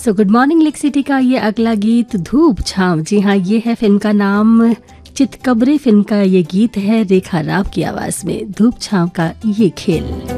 Good morning लिक city का ये अगला गीत धूप छांव, जी हाँ ये है फिल्म का नाम। चितकबरे फिल्म का ये गीत है रेखा राव की आवाज में, धूप छांव का ये खेल।